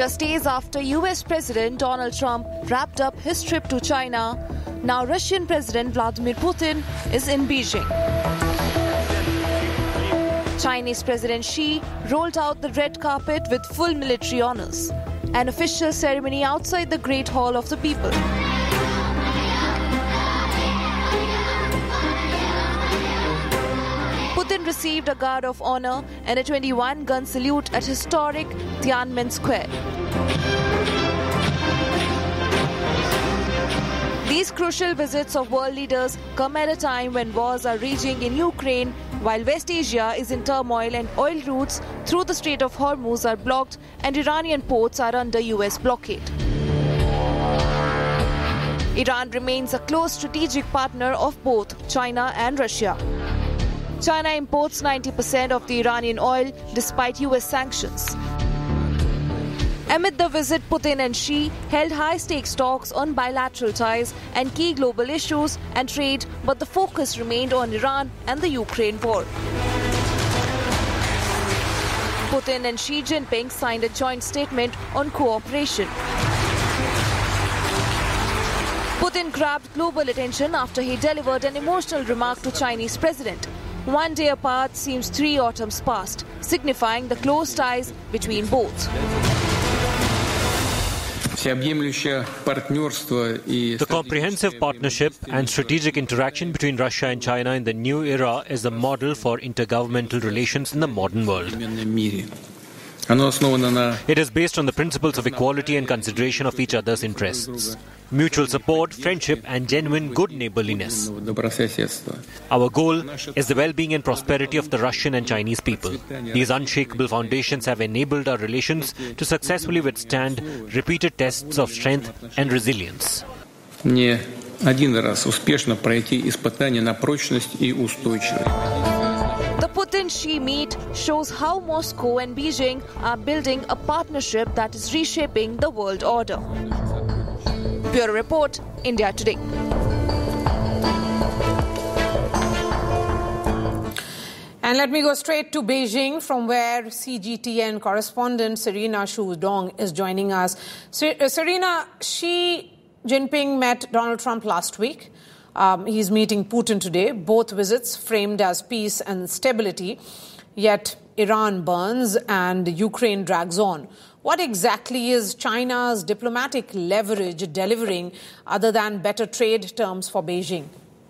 Just days after US President Donald Trump wrapped up his trip to China, now Russian President Vladimir Putin is in Beijing. Chinese President Xi rolled out the red carpet with full military honors, an official ceremony outside the Great Hall of the People. Putin received a guard of honor and a 21-gun salute at historic Tiananmen Square. These crucial visits of world leaders come at a time when wars are raging in Ukraine, while West Asia is in turmoil and oil routes through the Strait of Hormuz are blocked and Iranian ports are under US blockade. Iran remains a close strategic partner of both China and Russia. China imports 90% of the Iranian oil despite US sanctions. Amid the visit, Putin and Xi held high-stakes talks on bilateral ties and key global issues and trade, but the focus remained on Iran and the Ukraine war. Putin and Xi Jinping signed a joint statement on cooperation. Putin grabbed global attention after he delivered an emotional remark to Chinese president. One day apart seems 3 autumns past, signifying the close ties between both. The comprehensive partnership and strategic interaction between Russia and China in the new era is the model for intergovernmental relations in the modern world. It is based on the principles of equality and consideration of each other's interests, mutual support, friendship, and genuine good neighborliness. Our goal is the well-being and prosperity of the Russian and Chinese people. These unshakable foundations have enabled our relations to successfully withstand repeated tests of strength and resilience. The Putin-Xi meet shows how Moscow and Beijing are building a partnership that is reshaping the world order. Bureau Report, India Today. And let me go straight to Beijing, from where CGTN correspondent Serena Shu-Dong is joining us. Serena, Xi Jinping met Donald Trump last week. He's meeting Putin today. Both visits framed as peace and stability. Yet Iran burns and Ukraine drags on. What exactly is China's diplomatic leverage delivering other than better trade terms for Beijing?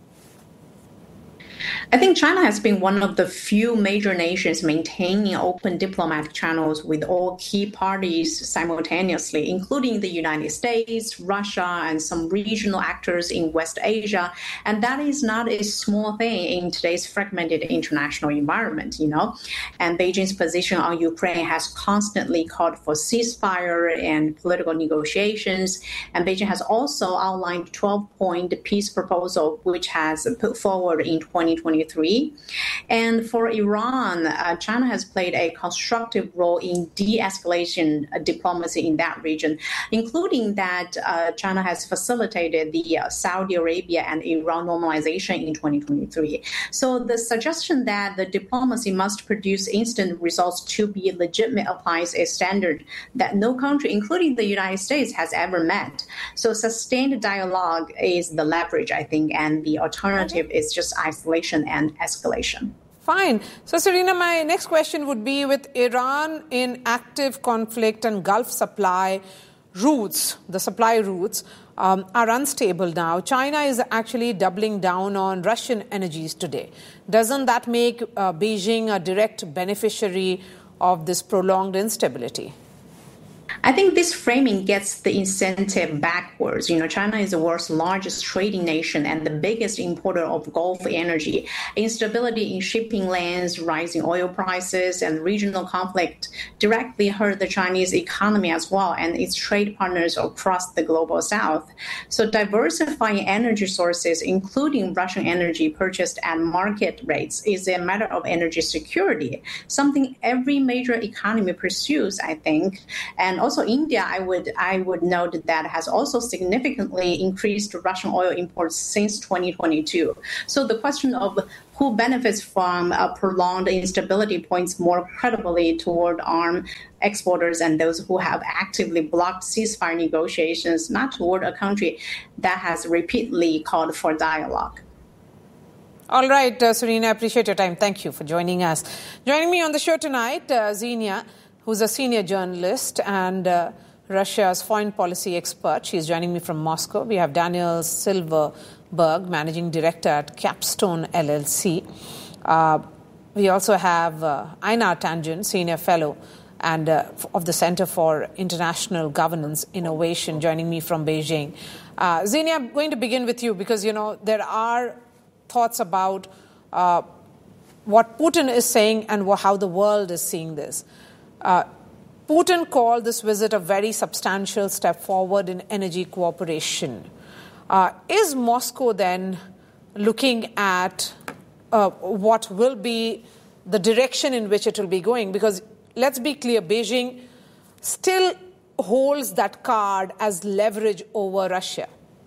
I think China has been one of the few major nations maintaining open diplomatic channels with all key parties simultaneously, including the United States, Russia, and some regional actors in West Asia. And that is not a small thing in today's fragmented international environment, And Beijing's position on Ukraine has constantly called for ceasefire and political negotiations. And Beijing has also outlined a 12-point peace proposal, which has put forward in 2023. And for Iran, China has played a constructive role in de-escalation diplomacy in that region, including that China has facilitated the Saudi Arabia and Iran normalization in 2023. So the suggestion that the diplomacy must produce instant results to be legitimate applies a standard that no country, including the United States, has ever met. So sustained dialogue is the leverage, I think, and the alternative is just isolation and escalation. Fine. So, Serena, my next question would be, with Iran in active conflict and Gulf supply routes, the supply routes are unstable now. China is actually doubling down on Russian energies today. Doesn't that make Beijing a direct beneficiary of this prolonged instability? I think this framing gets the incentive backwards. China is the world's largest trading nation and the biggest importer of Gulf energy. Instability in shipping lanes, rising oil prices, and regional conflict directly hurt the Chinese economy as well and its trade partners across the global south. So diversifying energy sources, including Russian energy purchased at market rates, is a matter of energy security, something every major economy pursues, I think. And also also India, I would note that has also significantly increased Russian oil imports since 2022. So the question of who benefits from a prolonged instability points more credibly toward arms exporters and those who have actively blocked ceasefire negotiations, not toward a country that has repeatedly called for dialogue. All right, Serena, I appreciate your time. Thank you for joining us. Joining me on the show tonight, Xenia, who's a senior journalist and Russia's foreign policy expert. She's joining me from Moscow. We have Daniel Silverberg, Managing Director at Capstone LLC. We also have Einar Tangen, Senior Fellow and of the Center for International Governance Innovation, joining me from Beijing. Xenia, I'm going to begin with you because, there are thoughts about what Putin is saying and how the world is seeing this. Putin called this visit a very substantial step forward in energy cooperation. Is Moscow then looking at what will be the direction in which it will be going? Because let's be clear, Beijing still holds that card as leverage over Russia.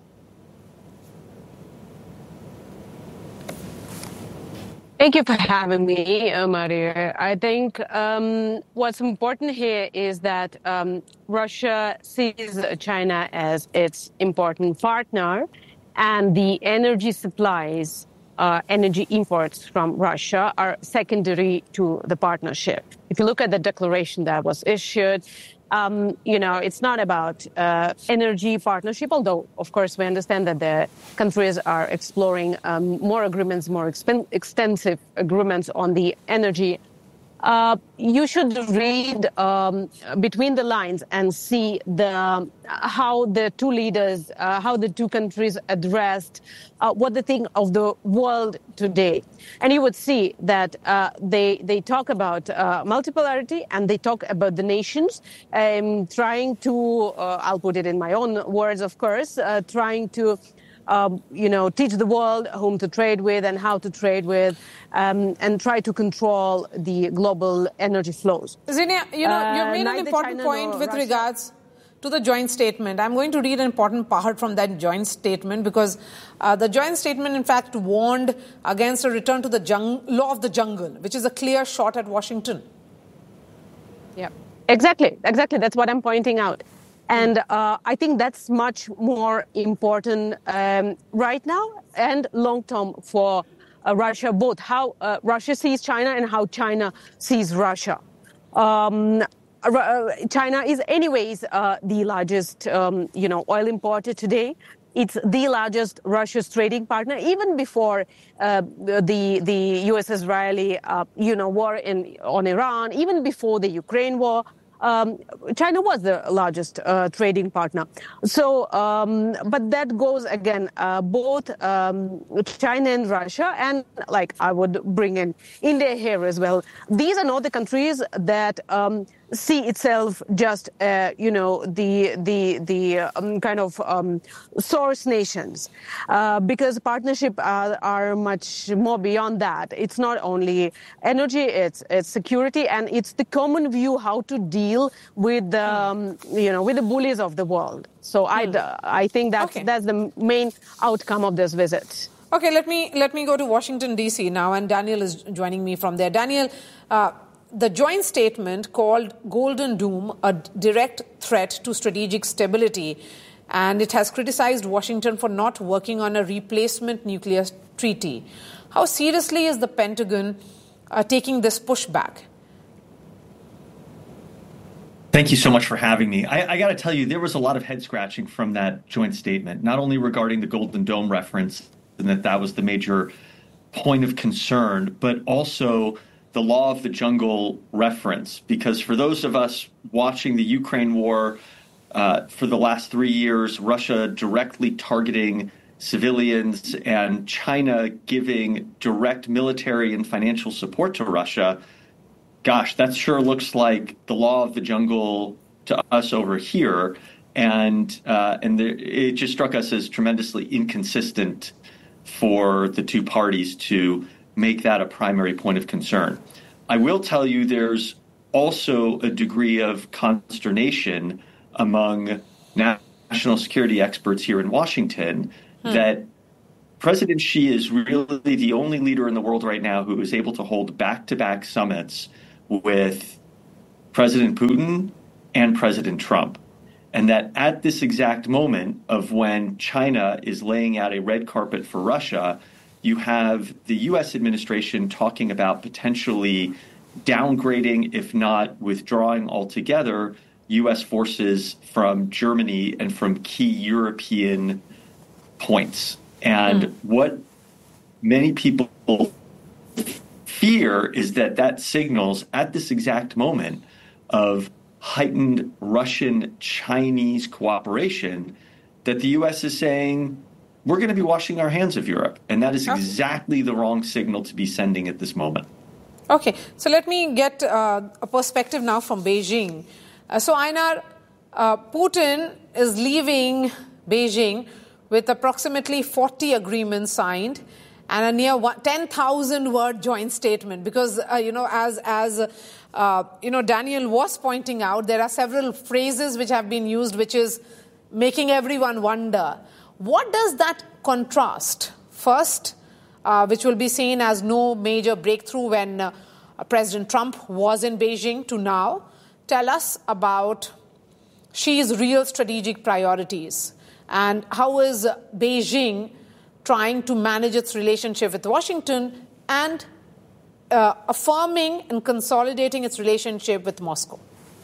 Thank you for having me, Maria. I think what's important here is that Russia sees China as its important partner, and the energy supplies, energy imports from Russia are secondary to the partnership. If you look at the declaration that was issued, it's not about energy partnership, although, of course, we understand that the countries are exploring more agreements, more extensive agreements on the energy. You should read between the lines and see how the two leaders, how the two countries addressed what they think of the world today. And you would see that they talk about multipolarity and they talk about the nations, trying to, I'll put it in my own words, of course, trying to teach the world whom to trade with and how to trade with, and try to control the global energy flows. Xenia, you've made an important point with regards to the joint statement. I'm going to read an important part from that joint statement because the joint statement, in fact, warned against a return to the law of the jungle, which is a clear shot at Washington. Yeah, exactly. That's what I'm pointing out. And I think that's much more important right now and long-term for Russia, both how Russia sees China and how China sees Russia. China is anyways the largest, oil importer today. It's the largest Russia's trading partner, even before the U.S.-Israeli, war on Iran, even before the Ukraine war. China was the largest trading partner. So, but that goes again, both China and Russia, and I would bring in India here as well. These are not the countries that see itself just, source nations, because partnership are much more beyond that. It's not only energy, it's security, and it's the common view how to deal with with the bullies of the world. So I think that's the main outcome of this visit. Okay, let me go to Washington D.C. now, and Daniel is joining me from there. Daniel, the joint statement called Golden Dome a direct threat to strategic stability, and it has criticized Washington for not working on a replacement nuclear treaty. How seriously is the Pentagon taking this pushback? Thank you so much for having me. I got to tell you, there was a lot of head scratching from that joint statement, not only regarding the Golden Dome reference and that was the major point of concern, but also the law of the jungle reference. Because for those of us watching the Ukraine war for the last 3 years, Russia directly targeting civilians and China giving direct military and financial support to Russia, gosh, that sure looks like the law of the jungle to us over here. And it just struck us as tremendously inconsistent for the two parties to make that a primary point of concern. I will tell you there's also a degree of consternation among national security experts here in Washington that President Xi is really the only leader in the world right now who is able to hold back-to-back summits with President Putin and President Trump. And that at this exact moment of when China is laying out a red carpet for Russia, you have the U.S. administration talking about potentially downgrading, if not withdrawing altogether, U.S. forces from Germany and from key European points. And what many people fear is that that signals at this exact moment of heightened Russian-Chinese cooperation that the U.S. is saying, we're going to be washing our hands of Europe. And that is exactly the wrong signal to be sending at this moment. Okay, so let me get a perspective now from Beijing. So Einar, Putin is leaving Beijing with approximately 40 agreements signed and a near 10,000-word joint statement. Because, as Daniel was pointing out, there are several phrases which have been used, which is making everyone wonder. What does that contrast? First, which will be seen as no major breakthrough when President Trump was in Beijing, to now. Tell us about Xi's real strategic priorities and how is Beijing trying to manage its relationship with Washington and affirming and consolidating its relationship with Moscow.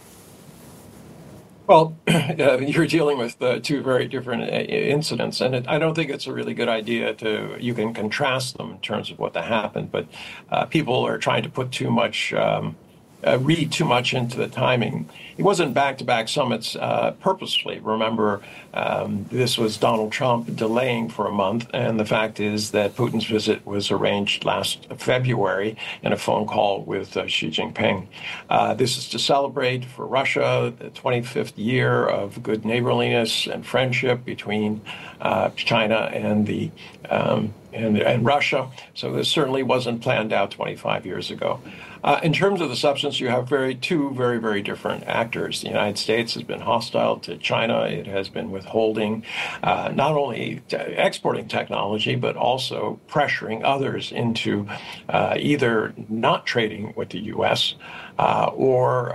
Well, you're dealing with two very different incidents, and I don't think it's a really good idea you can contrast them in terms of what happened, but people are trying to put too much, read too much into the timing. It wasn't back-to-back summits purposefully. Remember, this was Donald Trump delaying for a month, and the fact is that Putin's visit was arranged last February in a phone call with Xi Jinping. This is to celebrate for Russia the 25th year of good neighborliness and friendship between China and and Russia. So this certainly wasn't planned out 25 years ago. In terms of the substance, you have two very, very different actors. The United States has been hostile to China. It has been withholding not only exporting technology, but also pressuring others into either not trading with the U.S. Or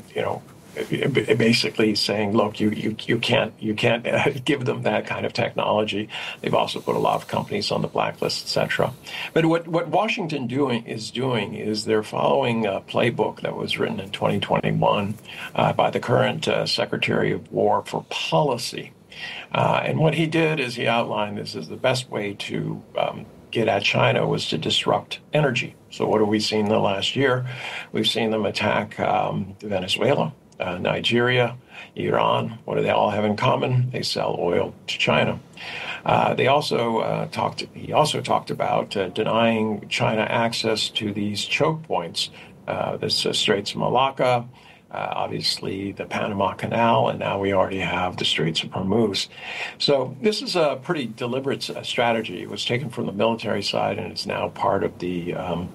basically saying, look, you can't give them that kind of technology. They've also put a lot of companies on the blacklist, etc. But what Washington is doing is they're following a playbook that was written in 2021 by the current Secretary of War for Policy. And what he did is he outlined this as the best way to get at China was to disrupt energy. So what have we seen in the last year? We've seen them attack Venezuela, Nigeria, Iran. What do they all have in common? They sell oil to China. He also talked about denying China access to these choke points, the Straits of Malacca, obviously the Panama Canal, and now we already have the Straits of Hormuz. So this is a pretty deliberate strategy. It was taken from the military side, and it's now part of the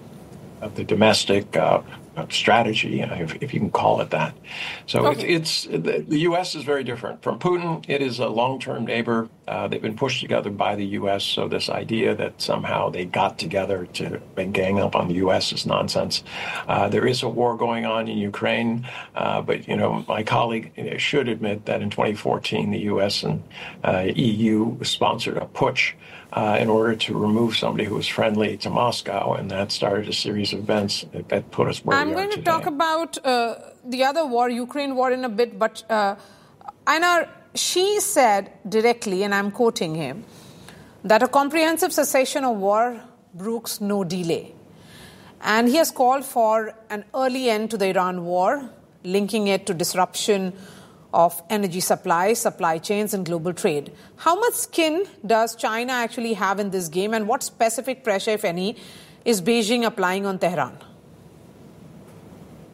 domestic strategy, if you can call it that. So okay. The U.S. is very different. From Putin, it is a long-term neighbor. They've been pushed together by the U.S., so this idea that somehow they got together to gang up on the U.S. is nonsense. There is a war going on in Ukraine, but my colleague should admit that in 2014, the U.S. and EU sponsored a putsch in order to remove somebody who was friendly to Moscow, and that started a series of events that put us where we are today. I'm going to talk about the other war, Ukraine war, in a bit, but Einar, Xi said directly, and I'm quoting him, that a comprehensive cessation of war brooks no delay. And he has called for an early end to the Iran war, linking it to disruption of energy supply chains and global trade. How much skin does China actually have in this game, and what specific pressure, if any, is Beijing applying on Tehran?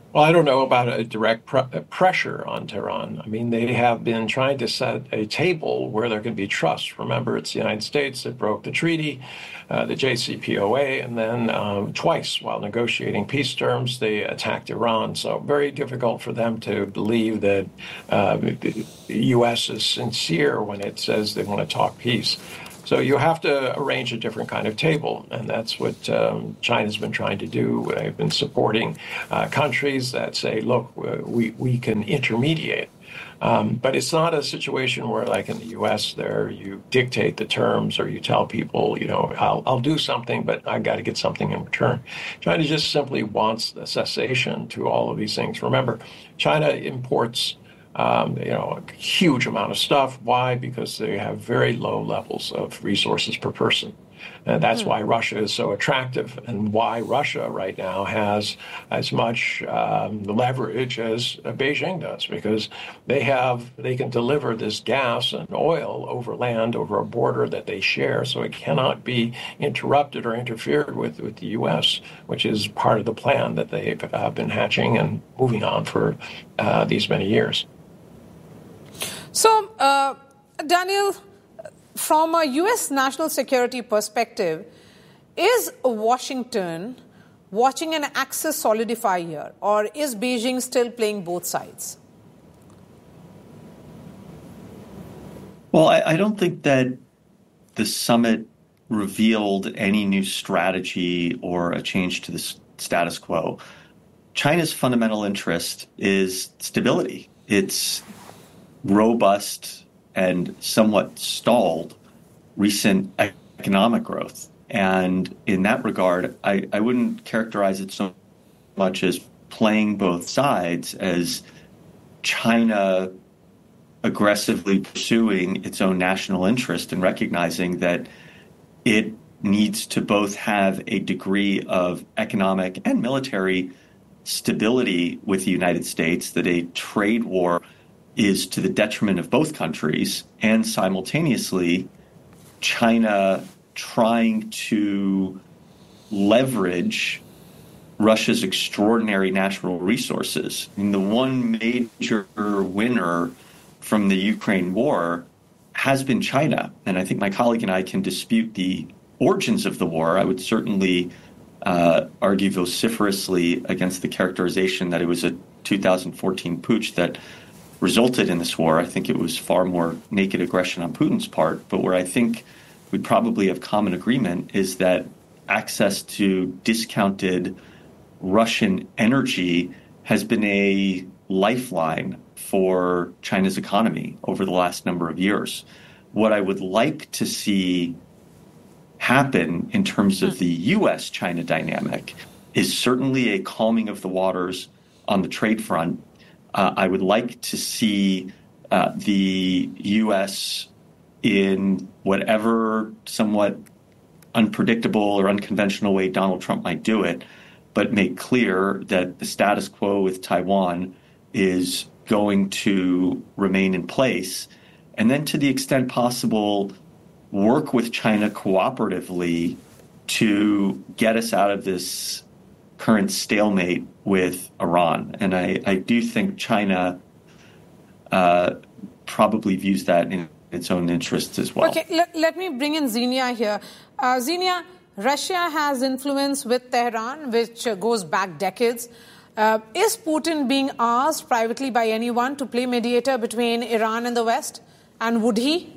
Well, I don't know about a direct pressure on Tehran. I mean, they have been trying to set a table where there can be trust. Remember, it's the United States that broke the treaty, the JCPOA, and then twice while negotiating peace terms, they attacked Iran. So very difficult for them to believe that the U.S. is sincere when it says they want to talk peace. So you have to arrange a different kind of table, and that's what China's been trying to do. They've been supporting countries that say, look, we can intermediate. But it's not a situation where, like in the U.S., there you dictate the terms or you tell people, I'll do something, but I got to get something in return. China just simply wants the cessation to all of these things. Remember, China imports a huge amount of stuff. Why? Because they have very low levels of resources per person. And that's why Russia is so attractive, and why Russia right now has as much leverage as Beijing does, because they can deliver this gas and oil over land, over a border that they share, so it cannot be interrupted or interfered with the U.S., which is part of the plan that they've been hatching and moving on for these many years. So, Daniel, from a U.S. national security perspective, is Washington watching an axis solidify here, or is Beijing still playing both sides? Well, I don't think that the summit revealed any new strategy or a change to the status quo. China's fundamental interest is stability. It's robust and somewhat stalled recent economic growth. And in that regard, I wouldn't characterize it so much as playing both sides as China aggressively pursuing its own national interest and recognizing that it needs to both have a degree of economic and military stability with the United States, that a trade war is to the detriment of both countries, and simultaneously China trying to leverage Russia's extraordinary natural resources. I mean, the one major winner from the Ukraine war has been China. And I think my colleague and I can dispute the origins of the war. I would certainly argue vociferously against the characterization that it was a 2014 putsch that resulted in this war. I think it was far more naked aggression on Putin's part. But where I think we probably have common agreement is that access to discounted Russian energy has been a lifeline for China's economy over the last number of years. What I would like to see happen in terms of the U.S.-China dynamic is certainly a calming of the waters on the trade front. I would like to see the U.S. in whatever somewhat unpredictable or unconventional way Donald Trump might do it, but make clear that the status quo with Taiwan is going to remain in place. And then to the extent possible, work with China cooperatively to get us out of this current stalemate with Iran. And I do think China probably views that in its own interests as well. Okay, let me bring in Xenia here. Xenia, Russia has influence with Tehran, which goes back decades. Is Putin being asked privately by anyone to play mediator between Iran and the West? And would he?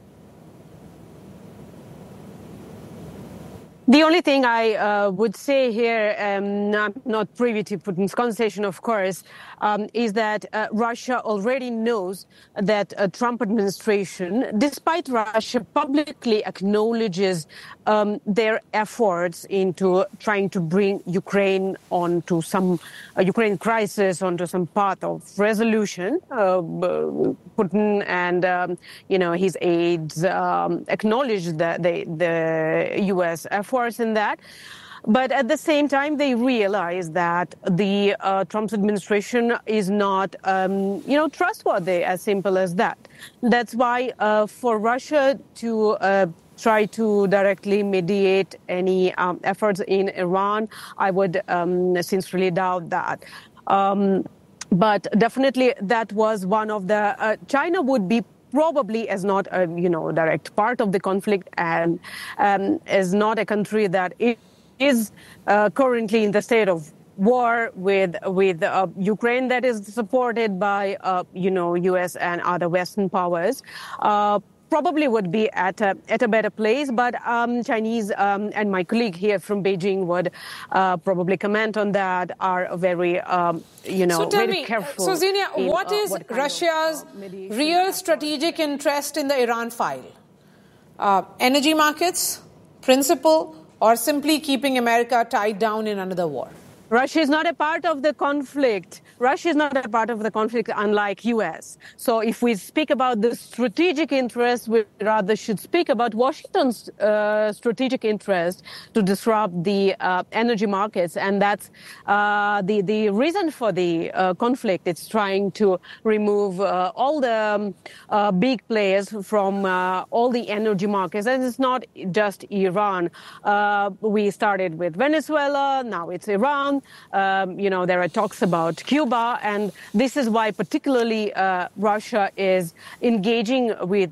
The only thing I would say here, I'm not privy to Putin's conversation, of course, is that Russia already knows that Trump administration, despite Russia publicly acknowledges their efforts into trying to bring Ukraine onto some Ukraine crisis, onto some path of resolution, Putin and his aides acknowledge the U.S. efforts in that. But at the same time, they realize that the Trump's administration is not, trustworthy, as simple as that. That's why for Russia to try to directly mediate any efforts in Iran, I would sincerely doubt that. But definitely that was one of the... China would be probably as not a direct part of the conflict and as not a country that is currently in the state of war with Ukraine that is supported by U.S. and other Western powers. Probably would be at a better place, but Chinese and my colleague here from Beijing would probably comment on that. Are very very careful. So Zenia, what is Russia's real strategic interest in the Iran file? Energy markets, principle, or simply keeping America tied down in another war? Russia is not a part of the conflict. Russia is not a part of the conflict, unlike U.S. So if we speak about the strategic interest, we rather should speak about Washington's strategic interest to disrupt the energy markets. And that's the reason for the conflict. It's trying to remove all the big players from all the energy markets. And it's not just Iran. We started with Venezuela, now it's Iran. There are talks about Cuba, and this is why particularly Russia is engaging with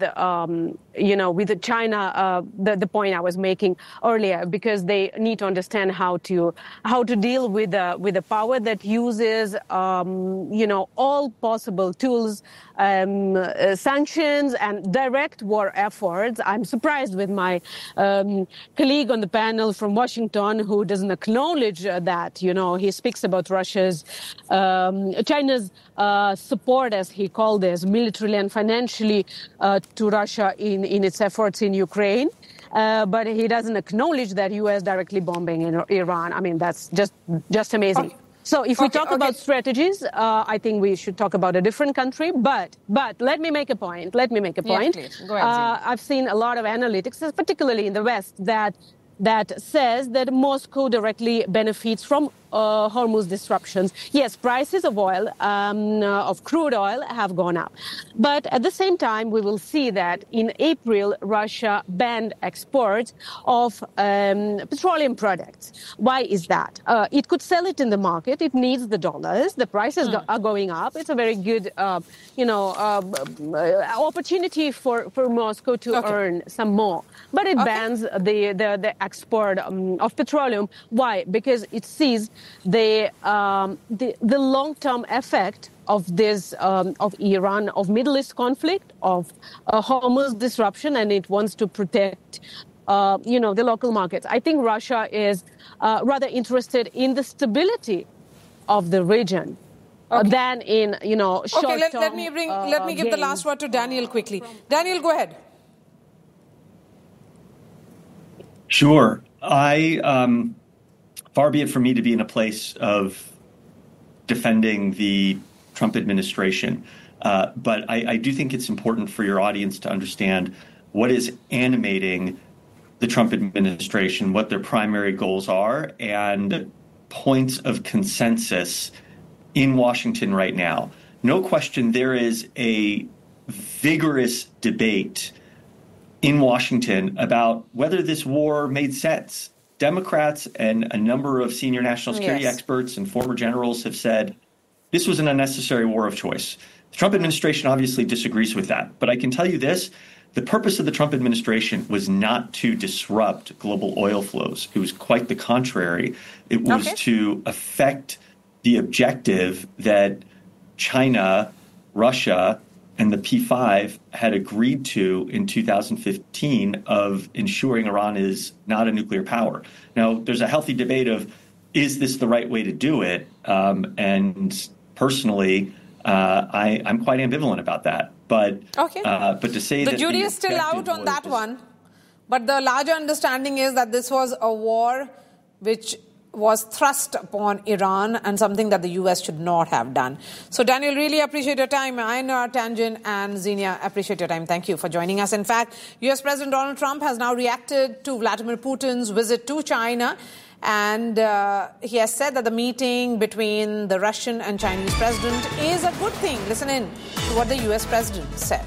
China. The point I was making earlier, because they need to understand how to deal with the power that uses all possible tools, sanctions and direct war efforts. I'm surprised with my colleague on the panel from Washington who doesn't acknowledge that. He speaks about China's support, as he called this, militarily and financially to Russia in its efforts in Ukraine. But he doesn't acknowledge that U.S. directly bombing in Iran. I mean, that's just amazing. Okay. So if we talk about strategies, I think we should talk about a different country. But let me make a point. Yeah, please. Go ahead, I've seen a lot of analytics, particularly in the West, that says that Moscow directly benefits from Hormuz disruptions. Yes, prices of oil, of crude oil, have gone up. But at the same time, we will see that in April, Russia banned exports of petroleum products. Why is that? It could sell it in the market. It needs the dollars. The prices are going up. It's a very good, opportunity for Moscow to earn some more. But it bans the export of petroleum. Why? Because it sees the long-term effect of this of Iran, of Middle East conflict, of Hormuz disruption, and it wants to protect the local markets. I think Russia is rather interested in the stability of the region than in short-term. Okay, let me give the last word to Daniel quickly. Daniel, go ahead. Sure. Far be it from me to be in a place of defending the Trump administration, but I do think it's important for your audience to understand what is animating the Trump administration, what their primary goals are, and points of consensus in Washington right now. No question, there is a vigorous debate in Washington about whether this war made sense. Democrats and a number of senior national security experts and former generals have said this was an unnecessary war of choice. The Trump administration obviously disagrees with that. But I can tell you this, the purpose of the Trump administration was not to disrupt global oil flows. It was quite the contrary. It was to affect the objective that China, Russia, and the P5 had agreed to in 2015 of ensuring Iran is not a nuclear power. Now, there's a healthy debate of, is this the right way to do it? And personally, I'm quite ambivalent about that. But to say that the jury is still out on that one. But the larger understanding is that this was a war which was thrust upon Iran and something that the U.S. should not have done. So, Daniel, really appreciate your time. Einar, Tanjin, and Zenia, appreciate your time. Thank you for joining us. In fact, U.S. President Donald Trump has now reacted to Vladimir Putin's visit to China, and he has said that the meeting between the Russian and Chinese president is a good thing. Listen in to what the U.S. president said.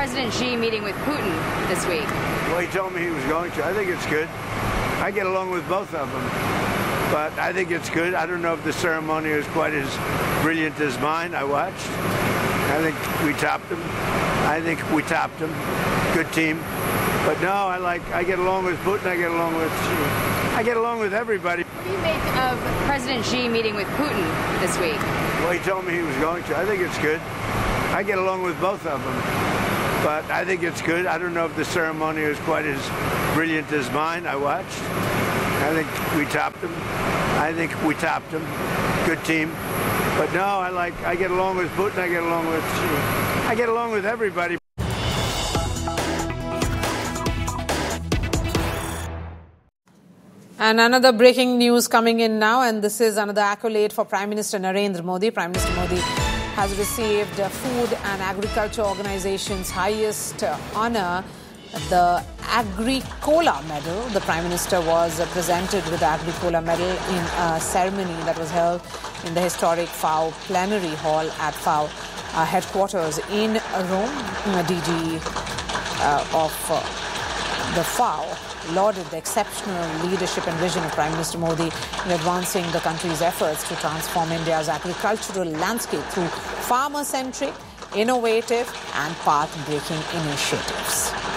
President Xi meeting with Putin this week? Well, he told me he was going to. I think it's good. I get along with both of them. But I think it's good. I don't know if the ceremony is quite as brilliant as mine. I watched. I think we topped them. Good team. But no, I get along with Putin. I get along with everybody. What do you make of President Xi meeting with Putin this week? Well, he told me he was going to. I think it's good. I get along with both of them. But I think it's good. I don't know if the ceremony is quite as brilliant as mine. I watched. I think we topped them. Good team. But no, I get along with Putin. I get along with everybody. And another breaking news coming in now, and this is another accolade for Prime Minister Narendra Modi. Prime Minister Modi has received Food and Agriculture Organization's highest honor, the Agricola Medal. The Prime Minister was presented with the Agricola Medal in a ceremony that was held in the historic FAO Plenary Hall at FAO headquarters in Rome. DG of the FAO lauded the exceptional leadership and vision of Prime Minister Modi in advancing the country's efforts to transform India's agricultural landscape through farmer-centric, innovative and path-breaking initiatives.